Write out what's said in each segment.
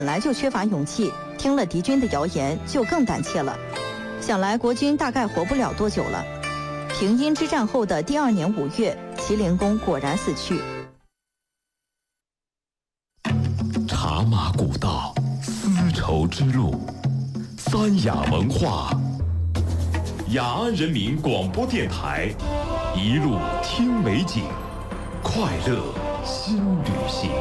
本来就缺乏勇气，听了敌军的谣言就更胆怯了。想来国军大概活不了多久了。平阴之战后的第2年5月，麒麟公果然死去。 茶马古道，丝绸之路，三雅文化，雅安人民广播电台，一路听美景，快乐新旅行。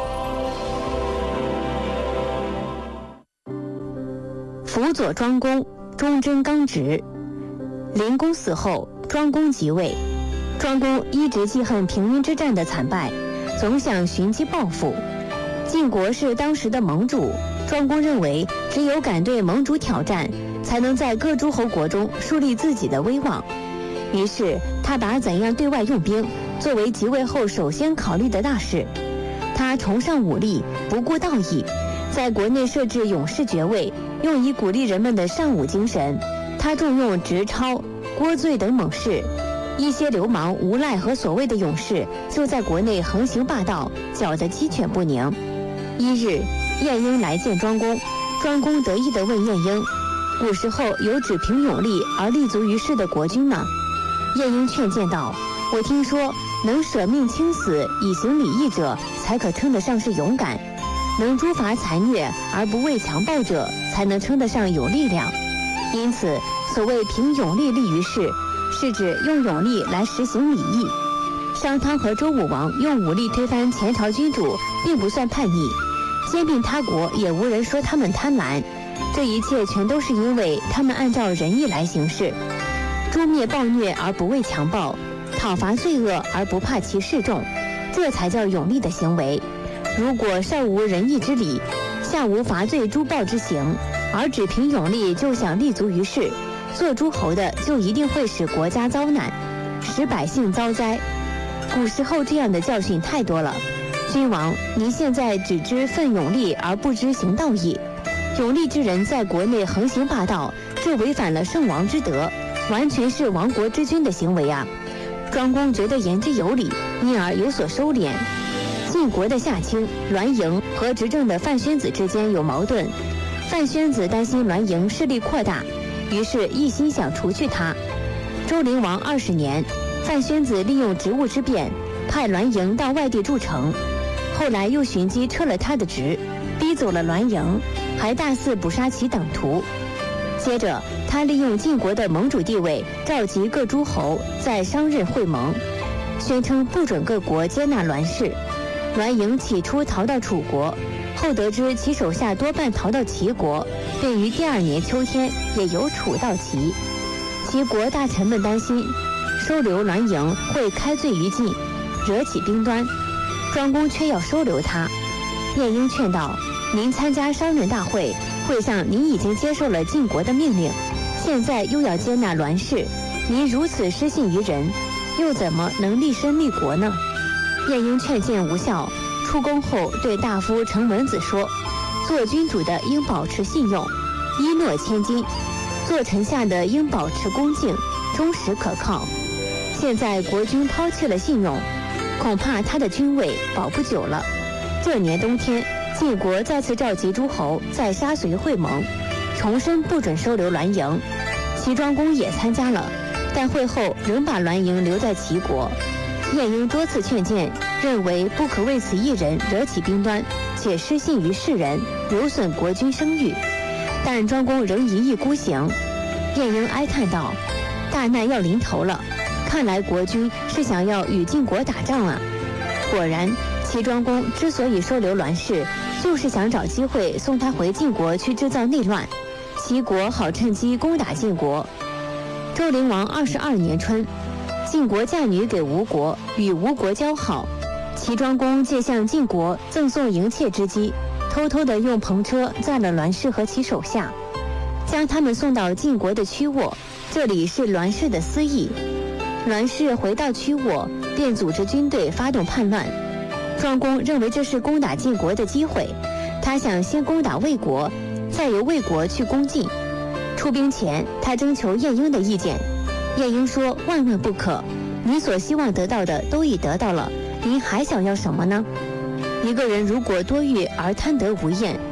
辅佐庄公，忠贞刚直。灵公死后，庄公即位。庄公一直记恨平阴之战的惨败，总想寻机报复。晋国是当时的盟主，庄公认为只有敢对盟主挑战，才能在各诸侯国中树立自己的威望。于是他把怎样对外用兵作为即位后首先考虑的大事。他崇尚武力，不顾道义，在国内设置勇士爵位，用以鼓励人们的尚武精神。他重用直超、郭罪等猛士，一些流氓无赖和所谓的勇士就在国内横行霸道，搅得鸡犬不宁。一日，晏婴来见庄公，庄公得意地问晏婴：“古时候有只凭勇力而立足于世的国君吗？”晏婴劝谏道：“我听说，能舍命轻死以行礼义者，才可称得上是勇敢；能诛伐残虐而不畏强暴者，才能称得上有力量。因此，所谓凭勇力立于世，是指用勇力来实行礼义。商汤和周武王用武力推翻前朝君主，并不算叛逆；兼并他国，也无人说他们贪婪。这一切全都是因为他们按照仁义来行事，诛灭暴虐而不畏强暴，讨伐罪恶而不怕其示众，这才叫勇力的行为。如果上无仁义之理，下无伐罪诛暴之行，而只凭勇力就想立足于世，做诸侯的就一定会使国家遭难，使百姓遭灾。古时候这样的教训太多了。君王，您现在只知奋勇力而不知行道义，勇力之人在国内横行霸道，这违反了圣王之德，完全是亡国之君的行为啊！庄公觉得言之有理，因而有所收敛。晋国的夏卿、栾盈和执政的范宣子之间有矛盾，范宣子担心栾盈势力扩大，于是一心想除去他。周灵王20年，范宣子利用职务之便，派栾盈到外地筑城，后来又寻机撤了他的职，逼走了栾盈，还大肆捕杀其党徒。接着他利用晋国的盟主地位，召集各诸侯在商任会盟，宣称不准各国接纳栾氏。栾盈起初逃到楚国，后得知其手下多半逃到齐国，便于第2年秋天也由楚到齐。齐国大臣们担心收留栾盈会开罪于晋，惹起兵端，庄公却要收留他。晏婴劝道：“您参加商任大会，会上您已经接受了晋国的命令，现在又要接纳栾氏，您如此失信于人，又怎么能立身立国呢？”晏婴劝谏无效，出宫后对大夫程文子说：“做君主的应保持信用，一诺千金；做臣下的应保持恭敬，忠实可靠。现在国君抛弃了信用，恐怕他的君位保不久了。”这年冬天，晋国再次召集诸侯在沙随会盟，重申不准收留栾盈。齐庄公也参加了，但会后仍把栾盈留在齐国。晏婴多次劝谏，认为不可为此一人惹起兵端，且失信于世人，有损国君声誉。但庄公仍一意孤行。晏婴哀叹道：“大难要临头了，看来国君是想要与晋国打仗啊！”果然，齐庄公之所以收留栾氏，就是想找机会送他回晋国去制造内乱，齐国好趁机攻打晋国。周灵王22年春，晋国嫁女给吴国，与吴国交好。齐庄公借向晋国赠送迎妾之机，偷偷地用篷车载了栾氏和其手下，将他们送到晋国的曲沃，这里是栾氏的私邑。栾氏回到曲沃，便组织军队发动叛乱。庄公认为这是攻打晋国的机会，他想先攻打魏国，再由魏国去攻晋。出兵前，他征求晏婴的意见。晏婴说：“万万不可，你所希望得到的都已得到了，您还想要什么呢？一个人如果多欲而贪得无厌，